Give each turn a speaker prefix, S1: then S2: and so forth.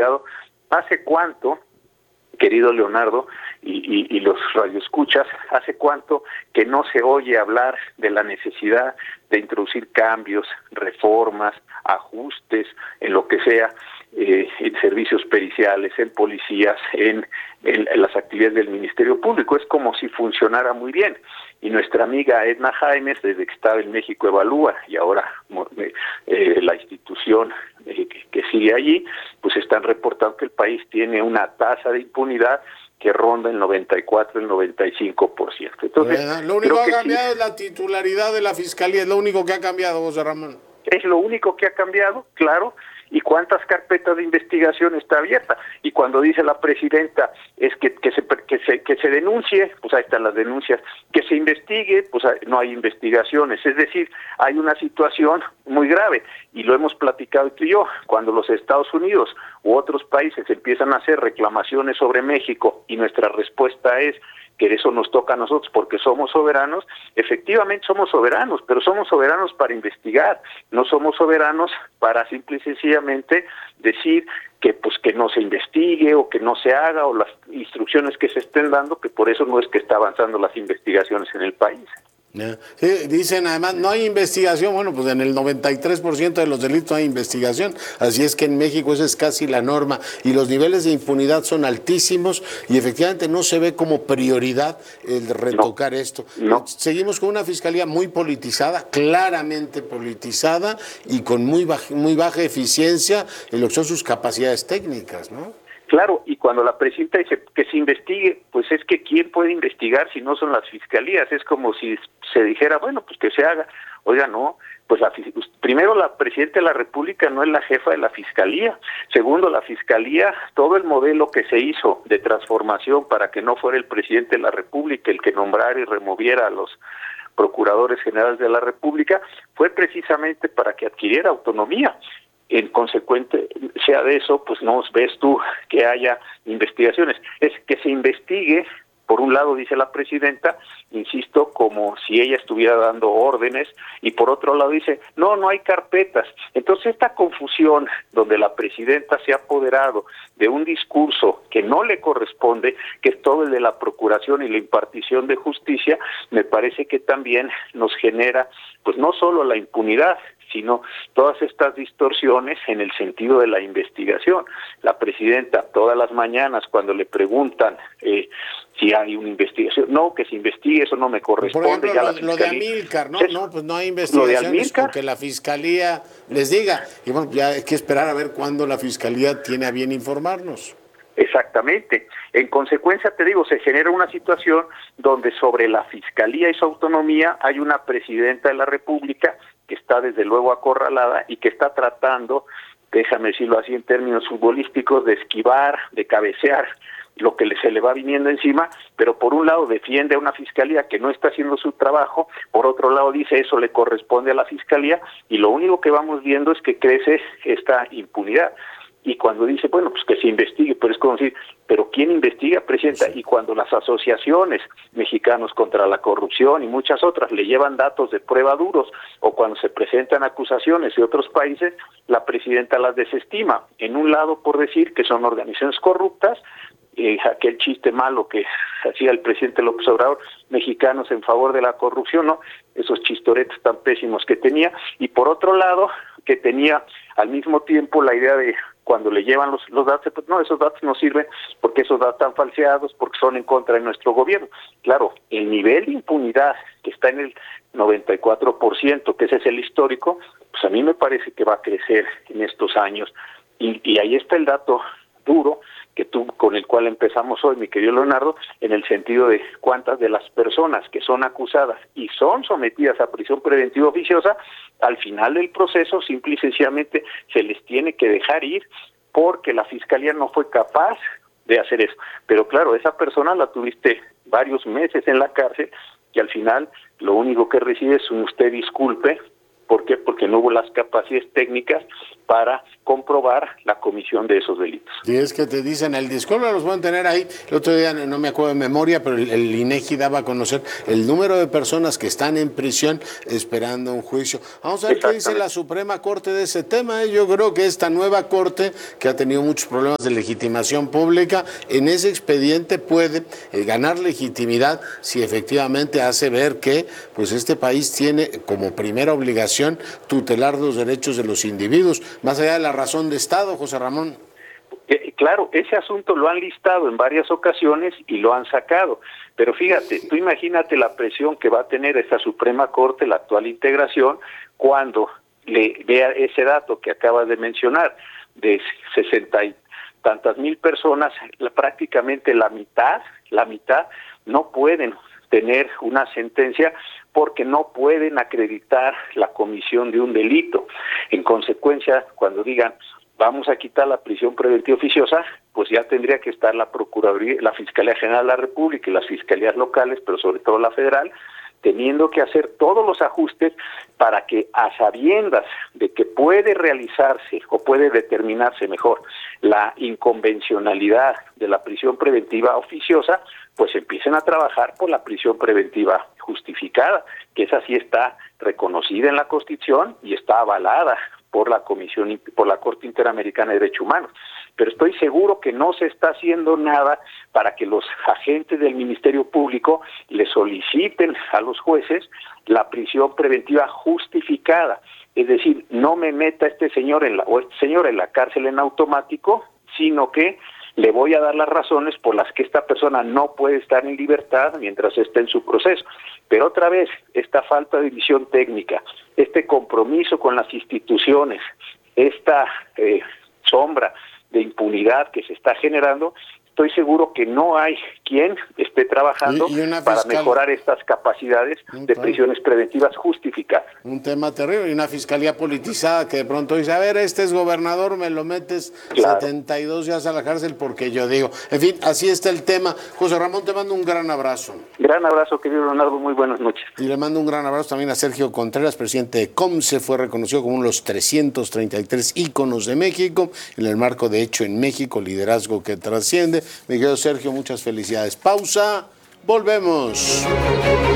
S1: investigado. ¿Hace cuánto, querido Leonardo, y los radioescuchas, hace cuánto que no se oye hablar de la necesidad de introducir cambios, reformas, ajustes, en lo que sea, en servicios periciales, en policías, en las actividades del Ministerio Público? Es como si funcionara muy bien. Y nuestra amiga Edna Jaimes, desde que estaba en México Evalúa, y ahora la institución que sigue allí, pues están reportando que el país tiene una tasa de impunidad que ronda el 94, el 95%. Entonces,
S2: lo único que ha cambiado es la titularidad de la Fiscalía, es lo único que ha cambiado, José Ramón.
S1: Es lo único que ha cambiado, claro. ¿Y cuántas carpetas de investigación está abierta? Y cuando dice la presidenta es que se denuncie, pues ahí están las denuncias, que se investigue, pues no hay investigaciones. Es decir, hay una situación muy grave, y lo hemos platicado tú y yo. Cuando los Estados Unidos u otros países empiezan a hacer reclamaciones sobre México y nuestra respuesta es que eso nos toca a nosotros porque somos soberanos, efectivamente somos soberanos, pero somos soberanos para investigar, no somos soberanos para simple y sencillamente decir que pues que no se investigue o que no se haga, o las instrucciones que se estén dando, que por eso no es que está avanzando las investigaciones en el país.
S2: Sí, dicen además, no hay investigación. Bueno, pues en el 93% de los delitos no hay investigación, así es que en México esa es casi la norma, y los niveles de impunidad son altísimos, y efectivamente no se ve como prioridad el retocar esto. Seguimos con una fiscalía muy politizada, claramente politizada, y con muy baja eficiencia en lo que son sus capacidades técnicas, ¿no?
S1: Claro, y cuando la presidenta dice que se investigue, pues es que ¿quién puede investigar si no son las fiscalías? Es como si se dijera, bueno, pues que se haga. Oiga, no, pues primero la presidenta de la República no es la jefa de la fiscalía. Segundo, la fiscalía, todo el modelo que se hizo de transformación para que no fuera el presidente de la República el que nombrara y removiera a los procuradores generales de la República, fue precisamente para que adquiriera autonomía. En consecuencia de eso, pues no ves tú que haya investigaciones. Es que se investigue, por un lado dice la presidenta, insisto, como si ella estuviera dando órdenes, y por otro lado dice, no hay carpetas. Entonces esta confusión donde la presidenta se ha apoderado de un discurso que no le corresponde, que es todo el de la procuración y la impartición de justicia, me parece que también nos genera, pues no solo la impunidad, sino todas estas distorsiones en el sentido de la investigación. La presidenta todas las mañanas cuando le preguntan si hay una investigación, no, que se investigue, eso no me corresponde.
S2: Por ejemplo, lo de Amílcar, ¿no? No, pues no hay investigaciones con que la Fiscalía les diga. Y bueno, ya hay que esperar a ver cuándo la Fiscalía tiene a bien informarnos.
S1: Exactamente. En consecuencia, te digo, se genera una situación donde sobre la Fiscalía y su autonomía hay una presidenta de la República que está desde luego acorralada y que está tratando, déjame decirlo así en términos futbolísticos, de esquivar, de cabecear lo que se le va viniendo encima, pero por un lado defiende a una fiscalía que no está haciendo su trabajo, por otro lado dice eso le corresponde a la fiscalía, y lo único que vamos viendo es que crece esta impunidad. Y cuando dice, bueno, pues que se investigue, pero es como decir, ¿pero quién investiga, presidenta? Y cuando las asociaciones mexicanos contra la corrupción y muchas otras le llevan datos de prueba duros, o cuando se presentan acusaciones de otros países, la presidenta las desestima. En un lado por decir que son organizaciones corruptas, aquel chiste malo que hacía el presidente López Obrador, mexicanos en favor de la corrupción, ¿no? Esos chistoretes tan pésimos que tenía, y por otro lado, que tenía al mismo tiempo la idea de cuando le llevan los datos, pues no, esos datos no sirven porque esos datos están falseados, porque son en contra de nuestro gobierno. Claro, el nivel de impunidad que está en el 94%, que ese es el histórico, pues a mí me parece que va a crecer en estos años, y ahí está el dato duro que con el cual empezamos hoy, mi querido Leonardo, en el sentido de cuántas de las personas que son acusadas y son sometidas a prisión preventiva oficiosa, al final del proceso simple y sencillamente se les tiene que dejar ir porque la fiscalía no fue capaz de hacer eso. Pero claro, esa persona la tuviste varios meses en la cárcel y al final lo único que recibe es un usted disculpe. ¿Por qué? Porque no hubo las capacidades técnicas para comprobar la comisión de esos delitos.
S2: Y es que te dicen, el disculpa los pueden tener ahí. El otro día, no me acuerdo de memoria, pero el INEGI daba a conocer el número de personas que están en prisión esperando un juicio. Vamos a ver qué dice la Suprema Corte de ese tema. Yo creo que esta nueva Corte, que ha tenido muchos problemas de legitimación pública, en ese expediente puede ganar legitimidad si efectivamente hace ver que pues este país tiene como primera obligación tutelar los derechos de los individuos, más allá de la razón de Estado, José Ramón.
S1: Claro, ese asunto lo han listado en varias ocasiones y lo han sacado, pero fíjate, tú imagínate la presión que va a tener esta Suprema Corte, la actual integración, cuando le vea ese dato que acabas de mencionar, de 60 y tantas mil personas, prácticamente la mitad no pueden tener una sentencia porque no pueden acreditar la comisión de un delito. En consecuencia, cuando digan vamos a quitar la prisión preventiva oficiosa, pues ya tendría que estar la Procuraduría, la Fiscalía General de la República y las fiscalías locales, pero sobre todo la federal, teniendo que hacer todos los ajustes para que, a sabiendas de que puede realizarse o puede determinarse mejor la inconvencionalidad de la prisión preventiva oficiosa, pues empiecen a trabajar por la prisión preventiva justificada, que esa sí está reconocida en la Constitución y está avalada por la Comisión, por la Corte Interamericana de Derechos Humanos. Pero estoy seguro que no se está haciendo nada para que los agentes del Ministerio Público le soliciten a los jueces la prisión preventiva justificada. Es decir, no me meta este señor en la cárcel en automático, sino que le voy a dar las razones por las que esta persona no puede estar en libertad mientras esté en su proceso. Pero otra vez, esta falta de visión técnica, este compromiso con las instituciones, esta sombra de impunidad que se está generando, estoy seguro que no hay quien esté trabajando para mejorar estas capacidades de prisiones preventivas justificadas.
S2: Un tema terrible, y una fiscalía politizada que de pronto dice, a ver, este es gobernador, me lo metes 72 días a la cárcel porque yo digo. En fin, así está el tema. José Ramón, te mando un gran abrazo.
S1: Gran abrazo, querido Leonardo, muy buenas noches.
S2: Y le mando un gran abrazo también a Sergio Contreras, presidente de COMCE, fue reconocido como uno de los 333 íconos de México, en el marco de Hecho en México, liderazgo que trasciende. Mi querido Sergio, muchas felicidades. Pausa, volvemos.